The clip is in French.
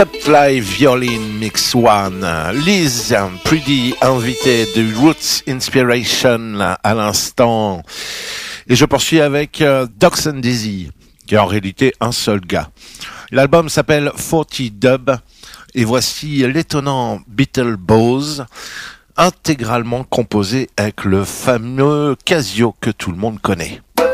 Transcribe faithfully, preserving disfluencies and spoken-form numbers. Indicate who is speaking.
Speaker 1: Subfly Violin Mix One, Liz Pretty invitée de Roots Inspiration à l'instant. Et je poursuis avec euh, Docs and Dizzy, qui est en réalité un seul gars. L'album s'appelle forty Dub et voici l'étonnant Beatle Bose, intégralement composé avec le fameux Casio que tout le monde connaît.